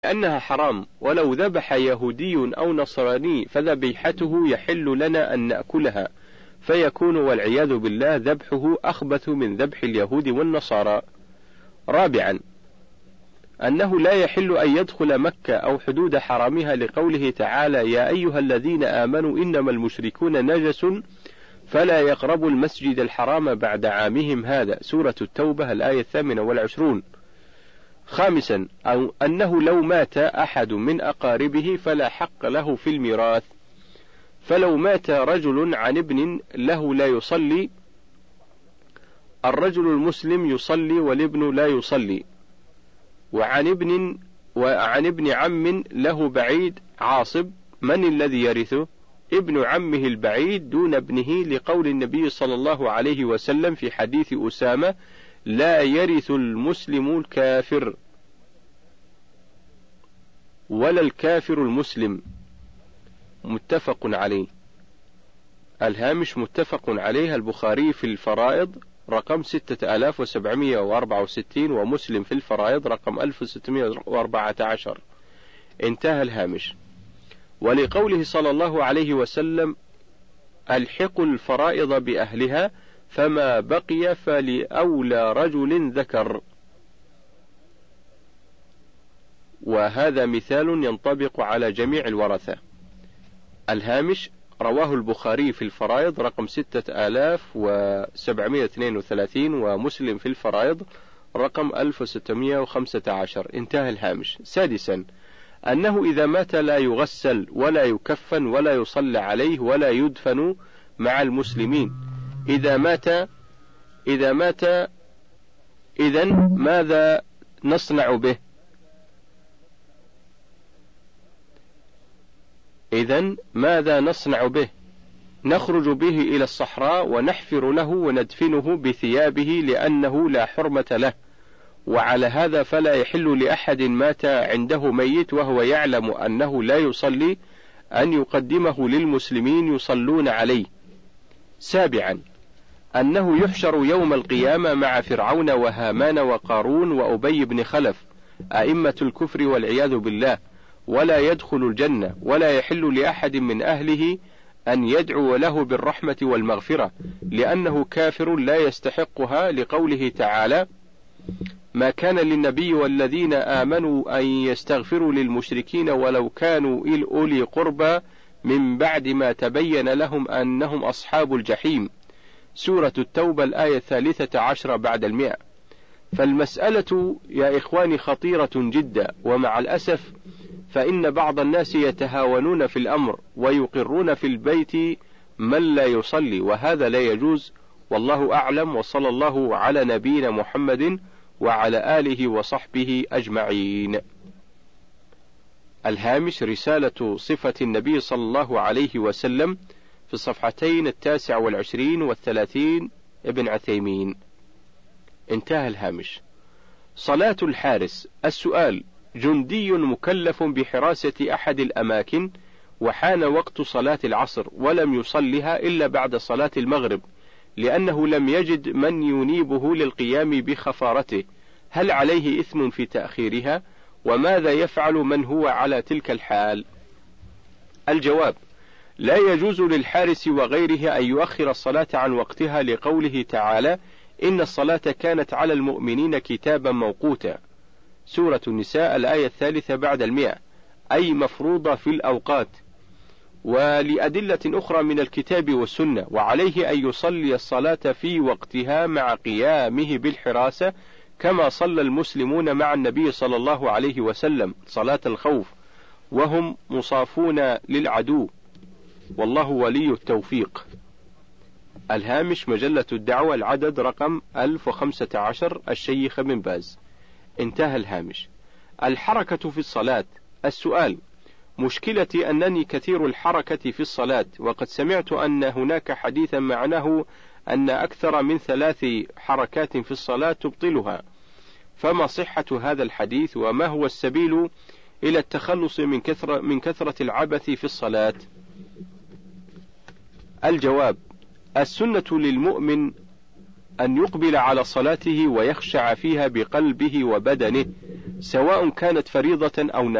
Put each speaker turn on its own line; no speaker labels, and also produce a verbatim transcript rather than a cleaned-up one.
لأنها حرام، ولو ذبح يهودي أو نصراني فذبيحته يحل لنا أن نأكلها، فيكون والعياذ بالله ذبحه أخبث من ذبح اليهود والنصارى. رابعا، أنه لا يحل أن يدخل مكة أو حدود حرمها لقوله تعالى: يا أيها الذين آمنوا إنما المشركون نجس فلا يقربوا المسجد الحرام بعد عامهم هذا، سورة التوبة الآية الثامنة والعشرون. خامسا، أو أنه لو مات أحد من أقاربه فلا حق له في الميراث، فلو مات رجل عن ابن له لا يصلي، الرجل المسلم يصلي والابن لا يصلي، وعن ابن وعن ابن عم له بعيد عاصب، من الذي يرثه؟ ابن عمه البعيد دون ابنه، لقول النبي صلى الله عليه وسلم في حديث أسامة: لا يرث المسلم الكافر ولا الكافر المسلم. متفق عليه. الهامش متفق عليه البخاري في الفرائض رقم ستة آلاف وسبعمائة وأربعة وستين، ومسلم في الفرائض رقم ألف وستمائة وأربعة عشر. انتهى الهامش. ولقوله صلى الله عليه وسلم: الحقوا الفرائض بأهلها، فما بقي فلأولى رجل ذكر. وهذا مثال ينطبق على جميع الورثة. الهامش: رواه البخاري في الفرائض رقم ستة آلاف وسبعمائة واثنين وثلاثين، ومسلم في الفرائض رقم ألف وستمائة وخمسة عشر. انتهى الهامش. سادسا، أنه إذا مات لا يغسل ولا يكفن ولا يصلى عليه ولا يدفن مع المسلمين. إذا مات إذا مات إذن ماذا نصنع به؟ إذن ماذا نصنع به؟ نخرج به إلى الصحراء ونحفر له وندفنه بثيابه لأنه لا حرمة له. وعلى هذا فلا يحل لأحد مات عنده ميت وهو يعلم أنه لا يصلي أن يقدمه للمسلمين يصلون عليه. سابعا، أنه يحشر يوم القيامة مع فرعون وهامان وقارون وأبي بن خلف أئمة الكفر والعياذ بالله، ولا يدخل الجنة، ولا يحل لأحد من أهله أن يدعو له بالرحمة والمغفرة، لأنه كافر لا يستحقها، لقوله تعالى: ما كان للنبي والذين آمنوا أن يستغفروا للمشركين ولو كانوا أولي قربى من بعد ما تبين لهم أنهم أصحاب الجحيم، سورة التوبة الآية الثالثة عشر بعد المئة. فالمسألة يا إخواني خطيرة جدا، ومع الأسف فإن بعض الناس يتهاونون في الأمر ويقرون في البيت من لا يصلي، وهذا لا يجوز، والله أعلم، وصلى الله على نبينا محمد وعلى آله وصحبه أجمعين. الهامش: رسالة صفة النبي صلى الله عليه وسلم في الصفحتين التاسع والعشرين والثلاثين، ابن عثيمين. انتهى الهامش. صلاة الحارس. السؤال: جندي مكلف بحراسة أحد الأماكن، وحان وقت صلاة العصر ولم يصلها إلا بعد صلاة المغرب لأنه لم يجد من ينيبه للقيام بخفارته، هل عليه إثم في تأخيرها؟ وماذا يفعل من هو على تلك الحال؟ الجواب: لا يجوز للحارس وغيره أن يؤخر الصلاة عن وقتها، لقوله تعالى: إن الصلاة كانت على المؤمنين كتابا موقوتا، سورة النساء الآية الثالثة بعد المئة، أي مفروضة في الأوقات، ولأدلة أخرى من الكتاب والسنة. وعليه أن يصلي الصلاة في وقتها مع قيامه بالحراسة، كما صلى المسلمون مع النبي صلى الله عليه وسلم صلاة الخوف وهم مصافون للعدو، والله ولي التوفيق. الهامش: مجلة الدعوة العدد رقم ألف وخمسة عشر، الشيخ بن باز. انتهى الهامش. الحركة في الصلاة. السؤال: مشكلتي أنني كثير الحركة في الصلاة، وقد سمعت أن هناك حديثا معناه أن أكثر من ثلاث حركات في الصلاة تبطلها، فما صحة هذا الحديث؟ وما هو السبيل إلى التخلص من كثرة, من كثرة العبث في الصلاة؟ الجواب: السنة للمؤمن أن يقبل على صلاته ويخشع فيها بقلبه وبدنه، سواء كانت فريضة أو